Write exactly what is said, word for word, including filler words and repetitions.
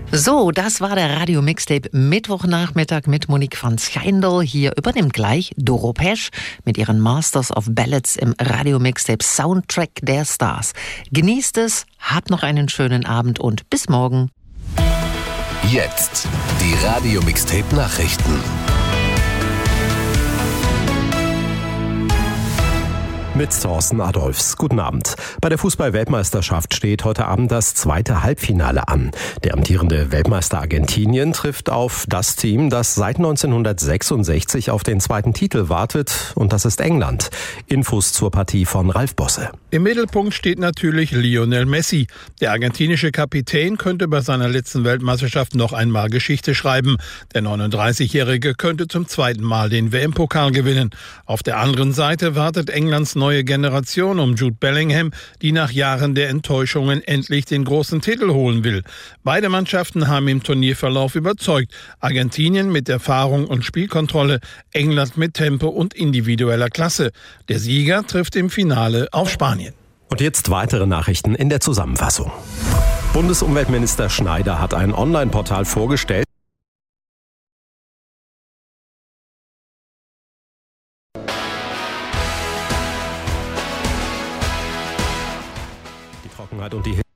So, das war der Radio Mixtape Mittwochnachmittag mit Monique van Schijndel. Hier übernimmt gleich Doro Pesch mit ihren Masters of Ballads im Radio Mixtape Soundtrack der Stars. Genießt es, habt noch einen schönen Abend und bis morgen. Jetzt die Radio Mixtape Nachrichten. Mit Thorsten Adolfs. Guten Abend. Bei der Fußball-Weltmeisterschaft steht heute Abend das zweite Halbfinale an. Der amtierende Weltmeister Argentinien trifft auf das Team, das seit neunzehnhundertsechsundsechzig auf den zweiten Titel wartet, und das ist England. Infos zur Partie von Ralf Bosse. Im Mittelpunkt steht natürlich Lionel Messi. Der argentinische Kapitän könnte bei seiner letzten Weltmeisterschaft noch einmal Geschichte schreiben. Der neununddreißigjährige könnte zum zweiten Mal den W M-Pokal gewinnen. Auf der anderen Seite wartet Englands neue Generation um Jude Bellingham, die nach Jahren der Enttäuschungen endlich den großen Titel holen will. Beide Mannschaften haben im Turnierverlauf überzeugt. Argentinien mit Erfahrung und Spielkontrolle, England mit Tempo und individueller Klasse. Der Sieger trifft im Finale auf Spanien. Und jetzt weitere Nachrichten in der Zusammenfassung. Bundesumweltminister Schneider hat ein Online-Portal vorgestellt. Die Trockenheit und die